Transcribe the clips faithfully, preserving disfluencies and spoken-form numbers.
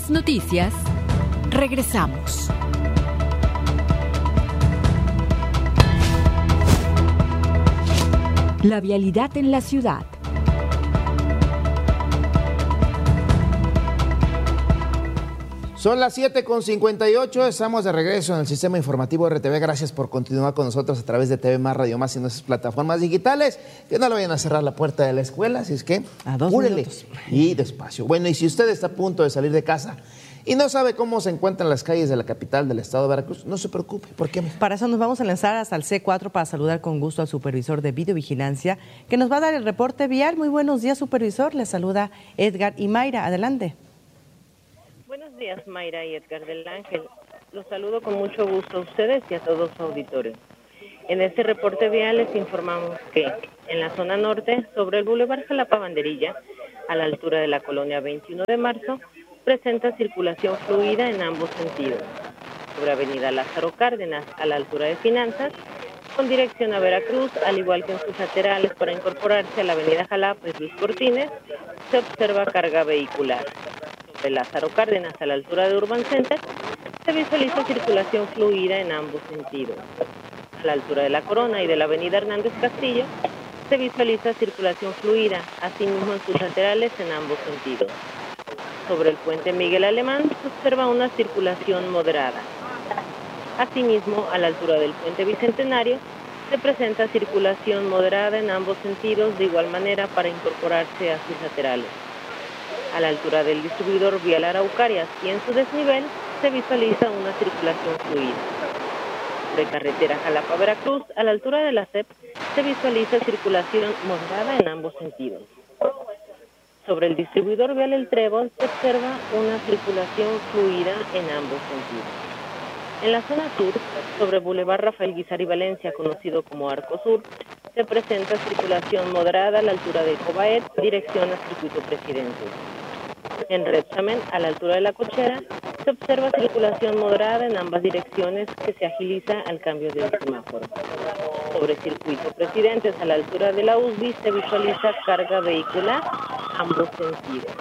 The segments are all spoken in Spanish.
Más noticias. Regresamos. La vialidad en la ciudad. Son las siete con cincuenta y ocho, estamos de regreso en el Sistema Informativo R T V. Gracias por continuar con nosotros a través de T V Más, Radio Más y nuestras plataformas digitales. Que no le vayan a cerrar la puerta de la escuela, así es que apúrele y despacio. Bueno, y si usted está a punto de salir de casa y no sabe cómo se encuentran las calles de la capital del estado de Veracruz, no se preocupe. ¿Por qué? Para eso nos vamos a lanzar hasta el C cuatro para saludar con gusto al supervisor de videovigilancia que nos va a dar el reporte vial. Muy buenos días, supervisor. Les saluda Edgar y Mayra. Adelante. Buenos días, Mayra y Edgar del Ángel. Los saludo con mucho gusto a ustedes y a todo su auditorio. En este reporte vial les informamos que en la zona norte, sobre el Boulevard Jalapa Banderilla, a la altura de la colonia veintiuno de marzo, presenta circulación fluida en ambos sentidos. Sobre avenida Lázaro Cárdenas, a la altura de Finanzas, con dirección a Veracruz, al igual que en sus laterales para incorporarse a la avenida Jalapa y Luis Cortines, se observa carga vehicular. De Lázaro Cárdenas a la altura de Urban Center, se visualiza circulación fluida en ambos sentidos. A la altura de la Corona y de la avenida Hernández Castillo, se visualiza circulación fluida, asimismo en sus laterales en ambos sentidos. Sobre el puente Miguel Alemán se observa una circulación moderada. Asimismo, a la altura del puente Bicentenario, se presenta circulación moderada en ambos sentidos, de igual manera para incorporarse a sus laterales. A la altura del distribuidor vial Araucarias y en su desnivel se visualiza una circulación fluida. De carretera Jalapa-Veracruz, a la altura de la C E P, se visualiza circulación moderada en ambos sentidos. Sobre el distribuidor vial El Trébol se observa una circulación fluida en ambos sentidos. En la zona sur, sobre Boulevard Rafael Guizar y Valencia, conocido como Arco Sur, se presenta circulación moderada a la altura de Cobaet, dirección a Circuito Presidente. En Repsamen, a la altura de la Cochera, se observa circulación moderada en ambas direcciones que se agiliza al cambio del semáforo. Sobre Circuito Presidentes, a la altura de la U S B I, se visualiza carga vehicular, ambos sentidos.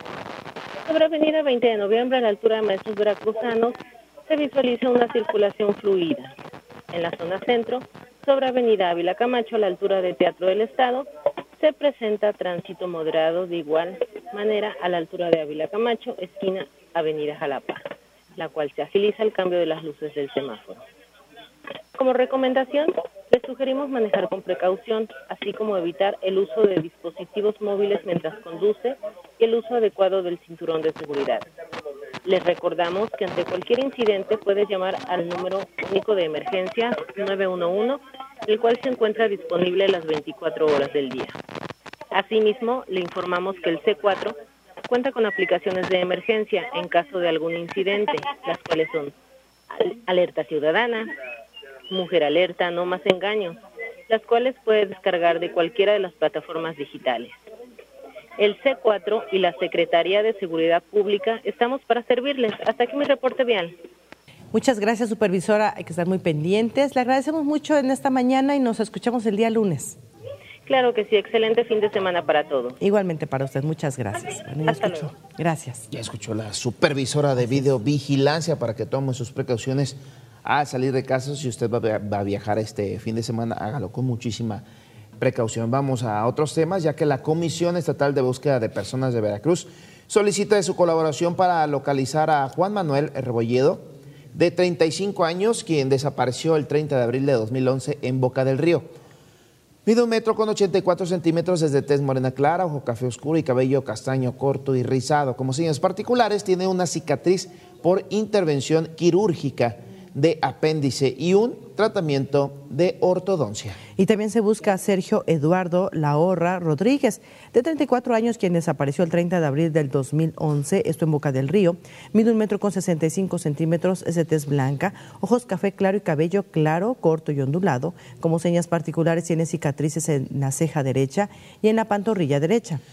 Sobre Avenida veinte de Noviembre, a la altura de Maestros Veracruzanos, se visualiza una circulación fluida. En la zona centro, sobre Avenida Ávila Camacho, a la altura del Teatro del Estado, se presenta tránsito moderado de igual manera a la altura de Ávila Camacho, esquina Avenida Jalapa, la cual se agiliza el cambio de las luces del semáforo. Como recomendación, les sugerimos manejar con precaución, así como evitar el uso de dispositivos móviles mientras conduce y el uso adecuado del cinturón de seguridad. Les recordamos que ante cualquier incidente puede llamar al número único de emergencia nueve uno uno, el cual se encuentra disponible las veinticuatro horas del día. Asimismo, le informamos que el C cuatro cuenta con aplicaciones de emergencia en caso de algún incidente, las cuales son Alerta Ciudadana, Mujer Alerta, No Más Engaños, las cuales puede descargar de cualquiera de las plataformas digitales. El C cuatro y la Secretaría de Seguridad Pública estamos para servirles. Hasta aquí mi reporte vial. Muchas gracias, supervisora. Hay que estar muy pendientes. Le agradecemos mucho en esta mañana y nos escuchamos el día lunes. Claro que sí. Excelente fin de semana para todos. Igualmente para usted. Muchas gracias. Bueno, ya Hasta escuchó. luego. Gracias. Ya escuchó la supervisora de videovigilancia para que tome sus precauciones al salir de casa. Si usted va a viajar este fin de semana, hágalo con muchísima precaución. Vamos a otros temas, ya que la Comisión Estatal de Búsqueda de Personas de Veracruz solicita de su colaboración para localizar a Juan Manuel Rebolledo, de treinta y cinco años, quien desapareció el treinta de abril de dos mil once en Boca del Río. Mide un metro con ochenta y cuatro centímetros, desde tez morena clara, ojo café oscuro y cabello castaño corto y rizado. Como señas particulares, tiene una cicatriz por intervención quirúrgica de apéndice y un tratamiento de ortodoncia. Y también se busca a Sergio Eduardo Lahorra Rodríguez, de treinta y cuatro años, quien desapareció el treinta de abril del dos mil once, esto en Boca del Río. Mide un metro con sesenta y cinco centímetros, es de tez blanca, ojos café claro y cabello claro, corto y ondulado. Como señas particulares, tiene cicatrices en la ceja derecha y en la pantorrilla derecha.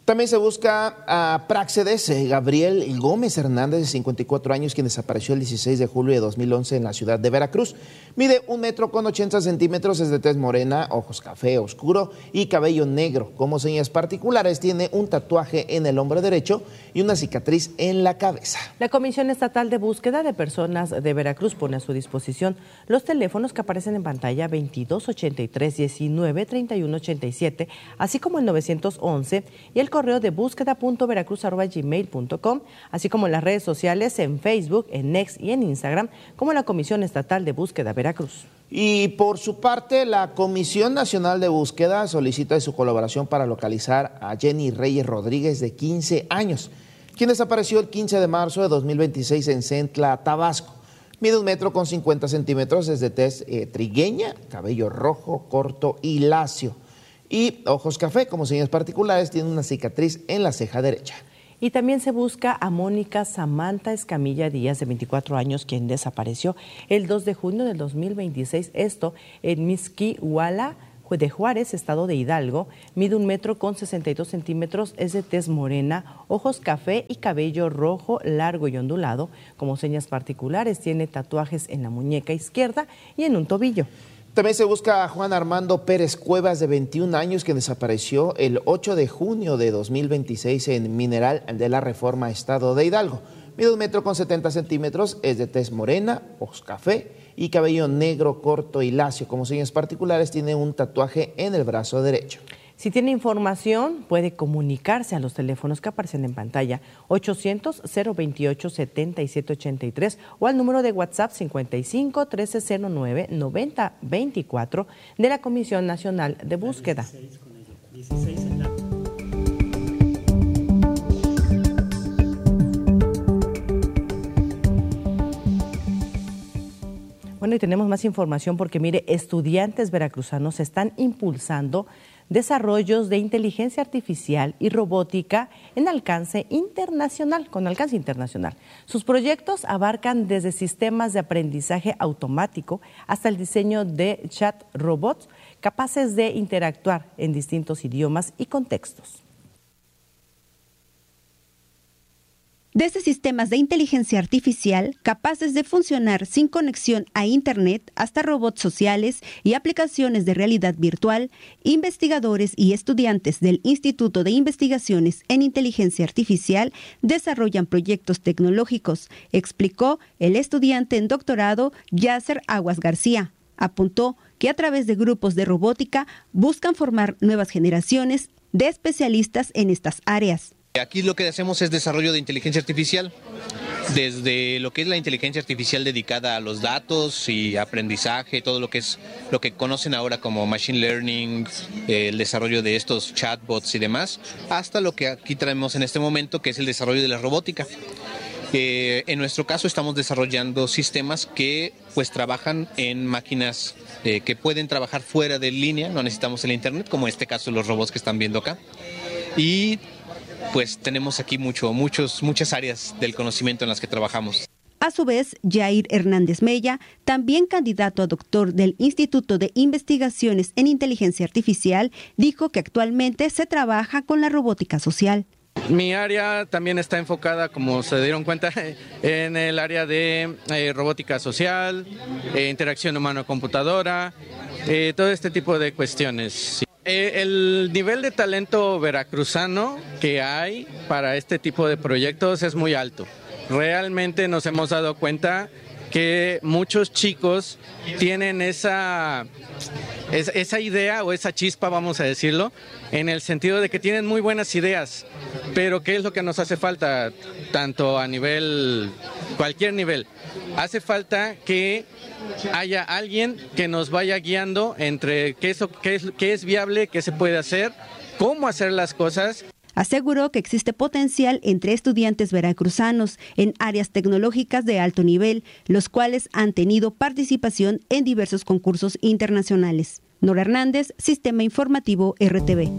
También se busca a Práxedes Gabriel Gómez Hernández, de cincuenta y cuatro años, quien desapareció el dieciséis de julio de dos mil once en la ciudad de Veracruz. Mide un metro con ochenta centímetros, es de tez morena, ojos café oscuro y cabello negro. Como señas particulares, tiene un tatuaje en el hombro derecho y una cicatriz en la cabeza. La Comisión Estatal de Búsqueda de Personas de Veracruz pone a su disposición los teléfonos que aparecen en pantalla veintidós ochenta y tres diecinueve treinta y uno ochenta y siete, así como el novecientos once y el correo de búsqueda punto veracruz arroba gmail punto com, así como en las redes sociales en Facebook, en X y en Instagram, como la Comisión Estatal de Búsqueda Veracruz. Y por su parte, la Comisión Nacional de Búsqueda solicita su colaboración para localizar a Jenny Reyes Rodríguez, de quince años, quien desapareció el quince de marzo de dos mil veintiséis en Centla, Tabasco. Mide un metro con cincuenta centímetros, es de tez eh, trigueña, cabello rojo, corto y lacio, y ojos café. Como señas particulares, tiene una cicatriz en la ceja derecha. Y también se busca a Mónica Samantha Escamilla Díaz, de veinticuatro años, quien desapareció el dos de junio del dos mil veintiséis, esto en Mixquihuala de Juárez, estado de Hidalgo. Mide un metro con sesenta y dos centímetros, es de tez morena, ojos café y cabello rojo, largo y ondulado. Como señas particulares, tiene tatuajes en la muñeca izquierda y en un tobillo. También se busca a Juan Armando Pérez Cuevas, de veintiún años, que desapareció el ocho de junio de dos mil veintiséis en Mineral de la Reforma, estado de Hidalgo. Mide un metro con setenta centímetros, es de tez morena, ojos café y cabello negro, corto y lacio. Como señas particulares, tiene un tatuaje en el brazo derecho. Si tiene información, puede comunicarse a los teléfonos que aparecen en pantalla, ochocientos cero veintiocho setenta y siete ochenta y tres, o al número de WhatsApp cincuenta y cinco trece cero nueve noventa veinticuatro de la Comisión Nacional de Búsqueda. Bueno, y tenemos más información porque, mire, estudiantes veracruzanos están impulsando desarrollos de inteligencia artificial y robótica en alcance internacional, con alcance internacional. Sus proyectos abarcan desde sistemas de aprendizaje automático hasta el diseño de chat robots capaces de interactuar en distintos idiomas y contextos. Desde sistemas de inteligencia artificial capaces de funcionar sin conexión a Internet hasta robots sociales y aplicaciones de realidad virtual, investigadores y estudiantes del Instituto de Investigaciones en Inteligencia Artificial desarrollan proyectos tecnológicos, explicó el estudiante en doctorado Yasser Aguas García. Apuntó que a través de grupos de robótica buscan formar nuevas generaciones de especialistas en estas áreas. Aquí lo que hacemos es desarrollo de inteligencia artificial, desde lo que es la inteligencia artificial dedicada a los datos y aprendizaje, todo lo que es lo que conocen ahora como machine learning, eh, el desarrollo de estos chatbots y demás, hasta lo que aquí traemos en este momento, que es el desarrollo de la robótica. Eh, en nuestro caso estamos desarrollando sistemas que pues trabajan en máquinas eh, que pueden trabajar fuera de línea, no necesitamos el internet, como en este caso los robots que están viendo acá. Y pues tenemos aquí mucho, muchos, muchas áreas del conocimiento en las que trabajamos. A su vez, Jair Hernández Mella, también candidato a doctor del Instituto de Investigaciones en Inteligencia Artificial, dijo que actualmente se trabaja con la robótica social. Mi área también está enfocada, como se dieron cuenta, en el área de eh, robótica social, eh, interacción humano-computadora, eh, todo este tipo de cuestiones. Eh, el nivel de talento veracruzano que hay para este tipo de proyectos es muy alto. Realmente nos hemos dado cuenta que muchos chicos tienen esa, esa, esa idea o esa chispa, vamos a decirlo, en el sentido de que tienen muy buenas ideas, pero ¿qué es lo que nos hace falta? Tanto a nivel, cualquier nivel, hace falta que haya alguien que nos vaya guiando entre qué es, qué es, qué es viable, qué se puede hacer, cómo hacer las cosas. Aseguró que existe potencial entre estudiantes veracruzanos en áreas tecnológicas de alto nivel, los cuales han tenido participación en diversos concursos internacionales. Nora Hernández, Sistema Informativo R T V.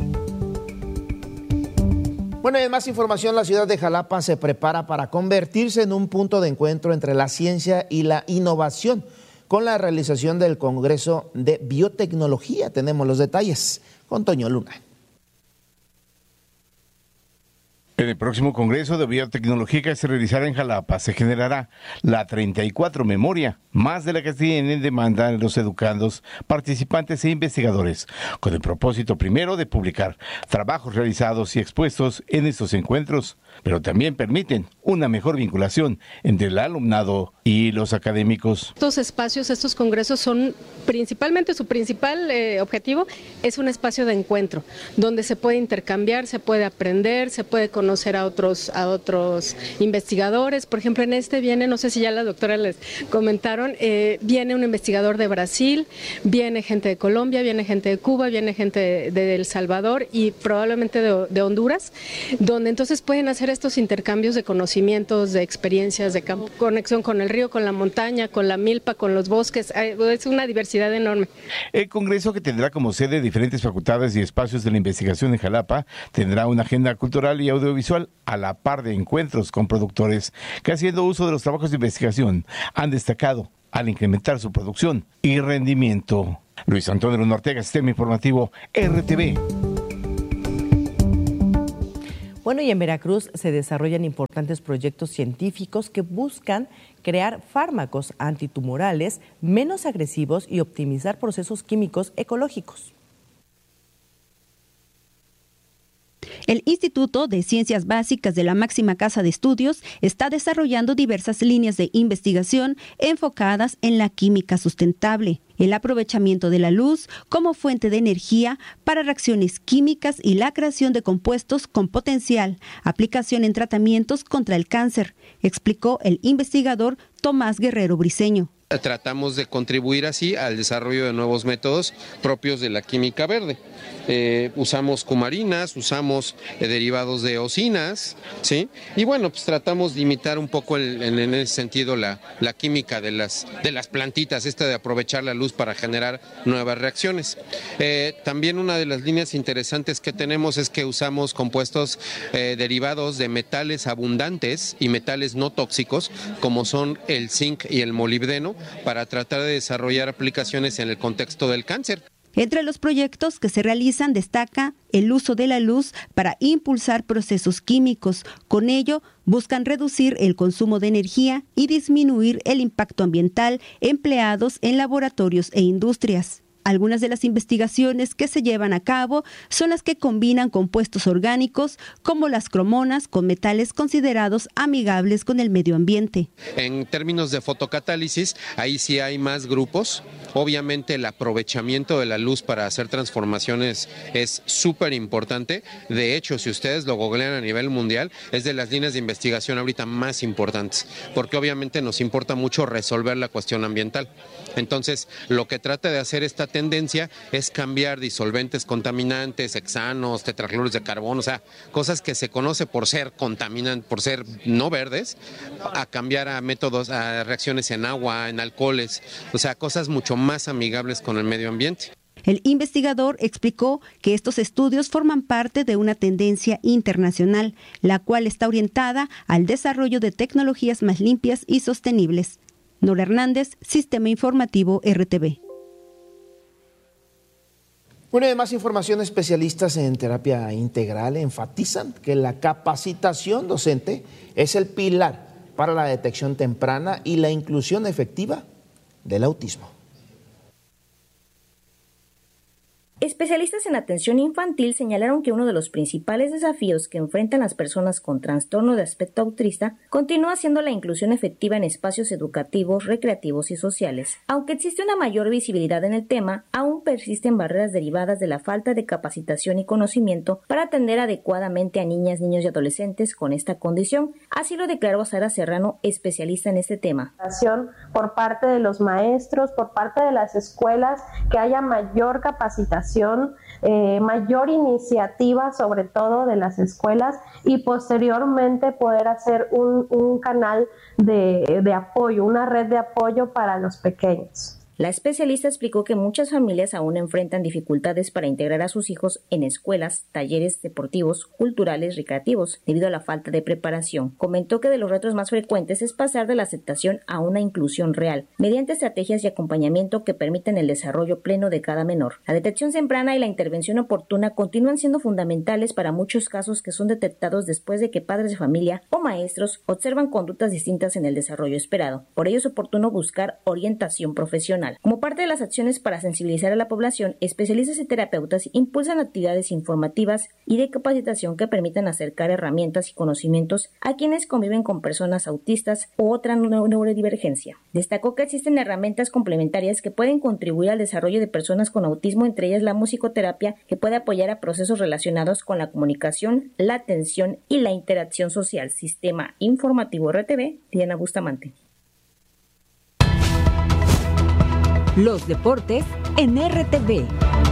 Bueno, y en más información, la ciudad de Jalapa se prepara para convertirse en un punto de encuentro entre la ciencia y la innovación con la realización del Congreso de Biotecnología. Tenemos los detalles con Toño Luna. En el próximo Congreso de Biotecnología que se realizará en Jalapa se generará la treinta y cuatro memoria, más de la que tienen demanda los educandos, participantes e investigadores, con el propósito primero de publicar trabajos realizados y expuestos en estos encuentros, pero también permiten una mejor vinculación entre el alumnado y los académicos. Estos espacios, estos congresos son principalmente, su principal eh, objetivo es un espacio de encuentro, donde se puede intercambiar, se puede aprender, se puede conocer a otros, a otros investigadores. Por ejemplo, en este viene, no sé si ya la doctora les comentaron, eh, viene un investigador de Brasil, viene gente de Colombia, viene gente de Cuba, viene gente de, de El Salvador y probablemente de, de Honduras, donde entonces pueden hacer estos intercambios de conocimientos, de experiencias, de campo, conexión con el río, con la montaña, con la milpa, con los bosques. Es una diversidad enorme. El Congreso, que tendrá como sede diferentes facultades y espacios de la investigación en Jalapa, tendrá una agenda cultural y audiovisual a la par de encuentros con productores que, haciendo uso de los trabajos de investigación, han destacado al incrementar su producción y rendimiento. Luis Antonio Luna Ortega, Sistema Informativo R T V. Bueno, y en Veracruz se desarrollan importantes proyectos científicos que buscan crear fármacos antitumorales menos agresivos y optimizar procesos químicos ecológicos. El Instituto de Ciencias Básicas de la máxima casa de estudios está desarrollando diversas líneas de investigación enfocadas en la química sustentable, el aprovechamiento de la luz como fuente de energía para reacciones químicas y la creación de compuestos con potencial aplicación en tratamientos contra el cáncer, explicó el investigador Tomás Guerrero Briceño. Tratamos de contribuir así al desarrollo de nuevos métodos propios de la química verde. Eh, usamos cumarinas, usamos eh, derivados de eocinas, ¿sí? Y bueno, pues tratamos de imitar un poco el, en, en ese sentido la, la química de las, de las plantitas, esta de aprovechar la luz para generar nuevas reacciones. Eh, también una de las líneas interesantes que tenemos es que usamos compuestos eh, derivados de metales abundantes y metales no tóxicos, como son el zinc y el molibdeno, para tratar de desarrollar aplicaciones en el contexto del cáncer. Entre los proyectos que se realizan destaca el uso de la luz para impulsar procesos químicos. Con ello, buscan reducir el consumo de energía y disminuir el impacto ambiental empleados en laboratorios e industrias. Algunas de las investigaciones que se llevan a cabo son las que combinan compuestos orgánicos como las cromonas con metales considerados amigables con el medio ambiente. En términos de fotocatálisis, ahí sí hay más grupos. Obviamente el aprovechamiento de la luz para hacer transformaciones es súper importante. De hecho, si ustedes lo googlean a nivel mundial, es de las líneas de investigación ahorita más importantes, porque obviamente nos importa mucho resolver la cuestión ambiental. Entonces, lo que trata de hacer esta tendencia es cambiar disolventes contaminantes, hexanos, tetracloros de carbono, o sea, cosas que se conoce por ser contaminantes, por ser no verdes, a cambiar a métodos, a reacciones en agua, en alcoholes, o sea, cosas mucho más amigables con el medio ambiente. El investigador explicó que estos estudios forman parte de una tendencia internacional, la cual está orientada al desarrollo de tecnologías más limpias y sostenibles. Nora Hernández, Sistema Informativo R T V. Bueno, y además información, especialistas en terapia integral enfatizan que la capacitación docente es el pilar para la detección temprana y la inclusión efectiva del autismo. Especialistas en atención infantil señalaron que uno de los principales desafíos que enfrentan las personas con trastorno de aspecto autista continúa siendo la inclusión efectiva en espacios educativos, recreativos y sociales. Aunque existe una mayor visibilidad en el tema, aún persisten barreras derivadas de la falta de capacitación y conocimiento para atender adecuadamente a niñas, niños y adolescentes con esta condición. Así lo declaró Sara Serrano, especialista en este tema. Por parte de los maestros, por parte de las escuelas, que haya mayor capacitación, Eh, mayor iniciativa sobre todo de las escuelas y posteriormente poder hacer un, un canal de, de apoyo, una red de apoyo para los pequeños. La especialista explicó que muchas familias aún enfrentan dificultades para integrar a sus hijos en escuelas, talleres deportivos, culturales, recreativos, debido a la falta de preparación. Comentó que de los retos más frecuentes es pasar de la aceptación a una inclusión real, mediante estrategias y acompañamiento que permiten el desarrollo pleno de cada menor. La detección temprana y la intervención oportuna continúan siendo fundamentales para muchos casos que son detectados después de que padres de familia o maestros observan conductas distintas en el desarrollo esperado. Por ello es oportuno buscar orientación profesional. Como parte de las acciones para sensibilizar a la población, especialistas y terapeutas impulsan actividades informativas y de capacitación que permitan acercar herramientas y conocimientos a quienes conviven con personas autistas u otra neurodivergencia. Destacó que existen herramientas complementarias que pueden contribuir al desarrollo de personas con autismo, entre ellas la musicoterapia, que puede apoyar a procesos relacionados con la comunicación, la atención y la interacción social. Sistema Informativo R T V, Diana Bustamante. Los deportes en R T V.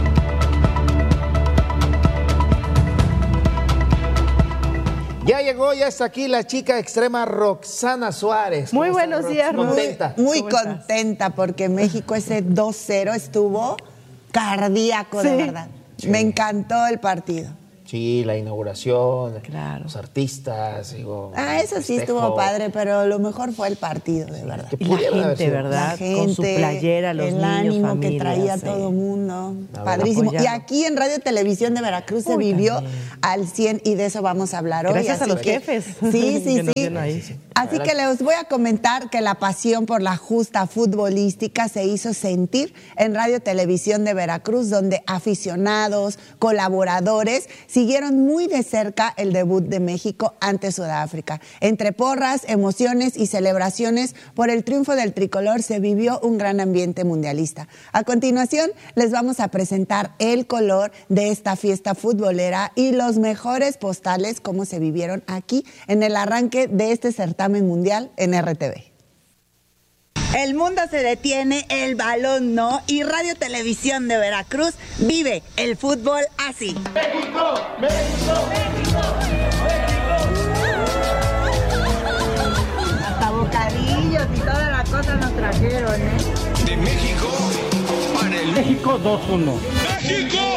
Ya llegó, ya está aquí la chica extrema Roxana Suárez. Muy buenos días, Muy, contenta. muy contenta porque México ese dos cero estuvo cardíaco, sí. de verdad. Sí. Me encantó el partido. Sí, la inauguración, claro. los artistas, digo, ah, eso sí festejo. Estuvo padre, pero lo mejor fue el partido, de verdad. Y la gente, ¿verdad? La gente, con su playera, los el niños, ánimo familias, que traía sí. todo el mundo, a padrísimo. Ver, y aquí en Radio Televisión de Veracruz Uy, se vivió también. al cien y de eso vamos a hablar hoy. Gracias a los que, jefes. Sí, sí, sí. Ahí, sí. Así que les voy a comentar que la pasión por la justa futbolística se hizo sentir en Radio Televisión de Veracruz, donde aficionados, colaboradores siguieron muy de cerca el debut de México ante Sudáfrica. Entre porras, emociones y celebraciones por el triunfo del tricolor se vivió un gran ambiente mundialista. A continuación, les vamos a presentar el color de esta fiesta futbolera y los mejores postales como se vivieron aquí en el arranque de este certamen mundial en R T V. El mundo se detiene, el balón no, y Radio Televisión de Veracruz vive el fútbol así. ¡México! ¡México! ¡México! Hasta bocadillos y toda la cosa nos trajeron, ¿eh? De México para el México dos uno. ¡México!